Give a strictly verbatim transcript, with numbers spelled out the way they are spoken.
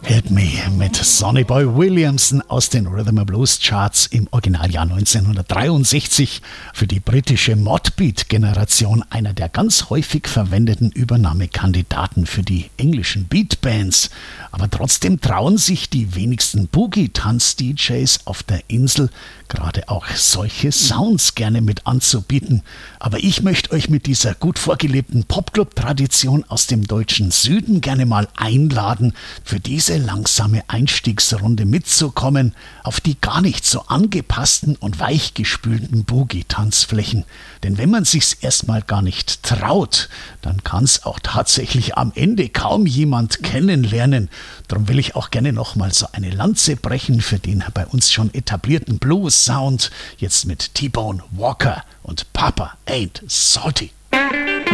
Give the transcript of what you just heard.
Help Me mit Sonny Boy Williamson aus den Rhythm and Blues Charts im Originaljahr neunzehnhundertdreiundsechzig für die britische Modbeat-Generation einer der ganz häufig verwendeten Übernahmekandidaten für die englischen Beatbands. Aber trotzdem trauen sich die wenigsten Boogie-Tanz-D Js auf der Insel gerade auch solche Sounds gerne mit anzubieten. Aber ich möchte euch mit dieser gut vorgelebten Popclub-Tradition aus dem deutschen Süden gerne mal einladen, für diese langsame Einstiegsrunde mitzukommen auf die gar nicht so angepassten und weichgespülten Boogie-Tanzflächen. Denn wenn man sich's erstmal gar nicht traut, dann kann's auch tatsächlich am Ende kaum jemand kennenlernen. Darum will ich auch gerne nochmal so eine Lanze brechen für den bei uns schon etablierten Blues-Sound, jetzt mit T-Bone Walker und Papa Ain't Salty.